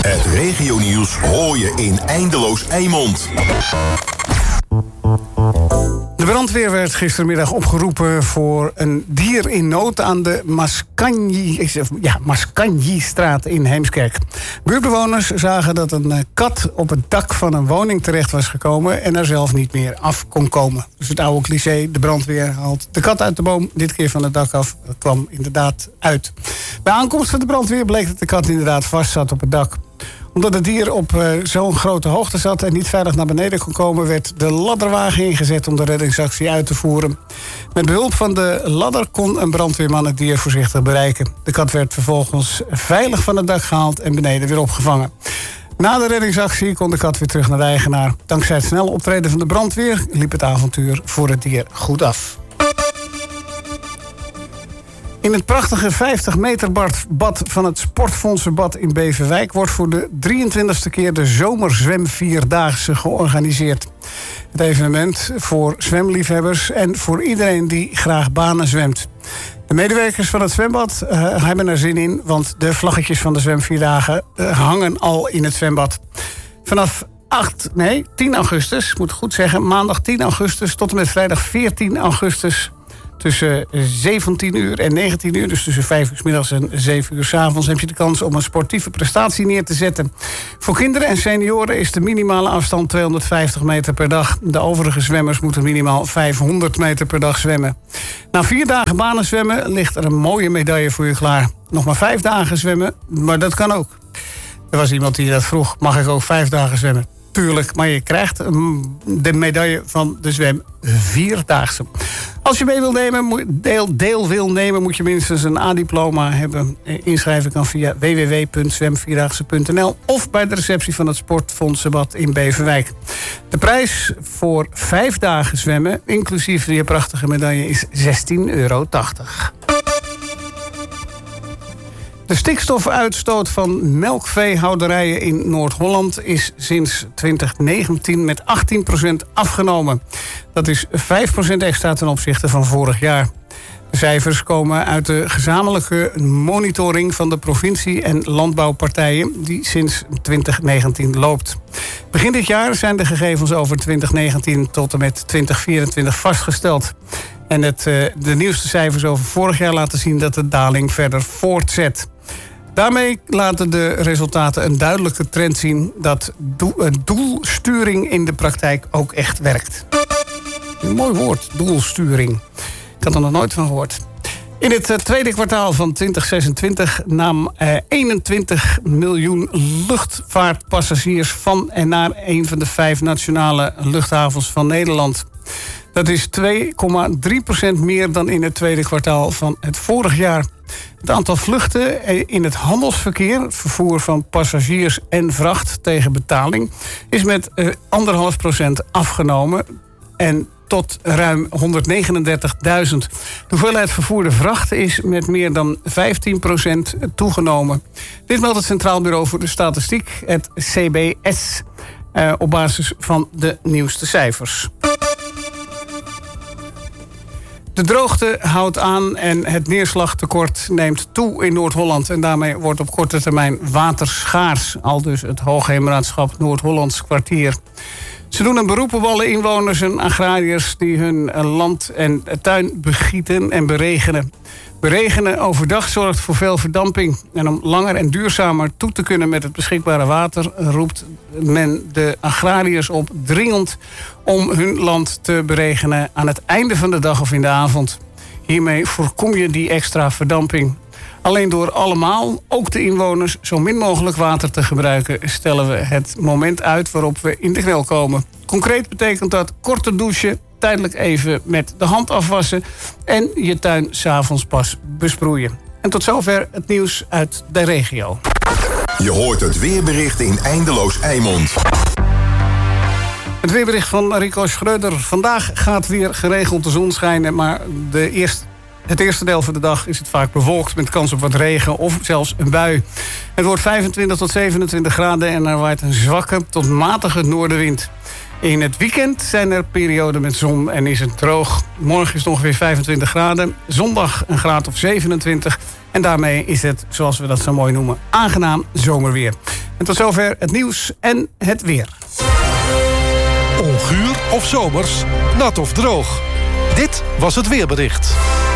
Het regionieuws hoor je in Eindeloos Eimond. De brandweer werd gistermiddag opgeroepen voor een dier in nood aan de Mascanji-straat in Heemskerk. Buurtbewoners zagen dat een kat op het dak van een woning terecht was gekomen en er zelf niet meer af kon komen. Dus het oude cliché, de brandweer haalt de kat uit de boom, dit keer van het dak af. Dat kwam inderdaad uit. Bij aankomst van de brandweer bleek dat de kat inderdaad vast zat op het dak. Omdat het dier op zo'n grote hoogte zat en niet veilig naar beneden kon komen, werd de ladderwagen ingezet om de reddingsactie uit te voeren. Met behulp van de ladder kon een brandweerman het dier voorzichtig bereiken. De kat werd vervolgens veilig van het dak gehaald en beneden weer opgevangen. Na de reddingsactie kon de kat weer terug naar de eigenaar. Dankzij het snelle optreden van de brandweer liep het avontuur voor het dier goed af. In het prachtige 50-meter bad van het Sportfondsenbad in Beverwijk wordt voor de 23e keer de Zomerzwemvierdaagse georganiseerd. Het evenement voor zwemliefhebbers en voor iedereen die graag banen zwemt. De medewerkers van het zwembad hebben er zin in, want de vlaggetjes van de zwemvierdagen hangen al in het zwembad. Vanaf 10 augustus, ik moet het goed zeggen, maandag 10 augustus tot en met vrijdag 14 augustus... tussen 17 uur en 19 uur, dus tussen 5 uur 's middags en 7 uur 's avonds... heb je de kans om een sportieve prestatie neer te zetten. Voor kinderen en senioren is de minimale afstand 250 meter per dag. De overige zwemmers moeten minimaal 500 meter per dag zwemmen. Na 4 dagen banen zwemmen ligt er een mooie medaille voor je klaar. Nog maar 5 dagen zwemmen, maar dat kan ook. Er was iemand die dat vroeg, mag ik ook 5 dagen zwemmen? Tuurlijk, maar je krijgt de medaille van de zwem 4-daagse. Als je mee wil nemen, deel wil nemen, moet je minstens een A-diploma hebben. Inschrijven kan via www.zwemvierdaagse.nl of bij de receptie van het Sportfondsenbad in Beverwijk. De prijs voor 5 dagen zwemmen, inclusief je prachtige medaille, is €16,80. De stikstofuitstoot van melkveehouderijen in Noord-Holland is sinds 2019 met 18% afgenomen. Dat is 5% extra ten opzichte van vorig jaar. De cijfers komen uit de gezamenlijke monitoring van de provincie en landbouwpartijen die sinds 2019 loopt. Begin dit jaar zijn de gegevens over 2019 tot en met 2024 vastgesteld. En de nieuwste cijfers over vorig jaar laten zien dat de daling verder voortzet. Daarmee laten de resultaten een duidelijke trend zien dat doelsturing in de praktijk ook echt werkt. Een mooi woord, doelsturing. Ik had er nog nooit van gehoord. In het tweede kwartaal van 2026 nam 21 miljoen luchtvaartpassagiers van en naar een van de 5 nationale luchthavens van Nederland. Dat is 2,3% meer dan in het tweede kwartaal van het vorig jaar. Het aantal vluchten in het handelsverkeer, het vervoer van passagiers en vracht tegen betaling, is met 1,5% afgenomen en tot ruim 139.000. De hoeveelheid vervoerde vrachten is met meer dan 15% toegenomen. Dit meldt het Centraal Bureau voor de Statistiek, het CBS, op basis van de nieuwste cijfers. De droogte houdt aan en het neerslagtekort neemt toe in Noord-Holland. En daarmee wordt op korte termijn water schaars. Aldus het Hoogheemraadschap Noord-Hollands Kwartier. Ze doen een beroep op alle inwoners en agrariërs die hun land en tuin begieten en beregenen. Beregenen overdag zorgt voor veel verdamping. En om langer en duurzamer toe te kunnen met het beschikbare water roept men de agrariërs op dringend om hun land te beregenen aan het einde van de dag of in de avond. Hiermee voorkom je die extra verdamping. Alleen door allemaal, ook de inwoners, zo min mogelijk water te gebruiken, stellen we het moment uit waarop we in de knel komen. Concreet betekent dat korte douchen, tijdelijk even met de hand afwassen en je tuin 's avonds pas besproeien. En tot zover het nieuws uit de regio. Je hoort het weerbericht in Eindeloos Eimond. Het weerbericht van Rico Schreuder. Vandaag gaat weer geregeld de zon schijnen, maar het eerste deel van de dag is het vaak bewolkt met kans op wat regen of zelfs een bui. Het wordt 25 tot 27 graden en er waait een zwakke tot matige noordenwind. In het weekend zijn er perioden met zon en is het droog. Morgen is het ongeveer 25 graden. Zondag een graad of 27. En daarmee is het, zoals we dat zo mooi noemen, aangenaam zomerweer. En tot zover het nieuws en het weer. Onguur of zomers, nat of droog. Dit was het weerbericht.